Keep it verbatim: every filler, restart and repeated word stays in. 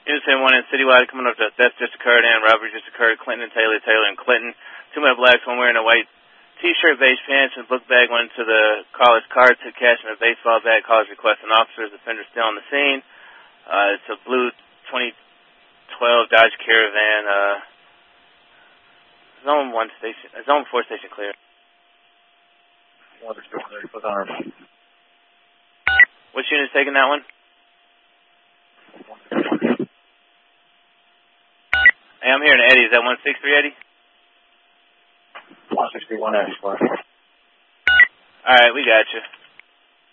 Unison one in Citywide coming up to death just occurred and robbery just occurred. Clinton and Taylor, Taylor and Clinton. Two men blacks, one wearing a white T-shirt, beige pants, and book bag went to the caller's car, took cash in a baseball bag. Caller's requesting officers. Offender still on the scene. Uh, it's a blue twenty twelve Dodge Caravan. Uh, zone one station, uh, zone four station clear. Which unit's taking that one? Hey, I'm here in Eddie. Is that one six three Eddie? one sixty-one Eddie, square. All right, we got you.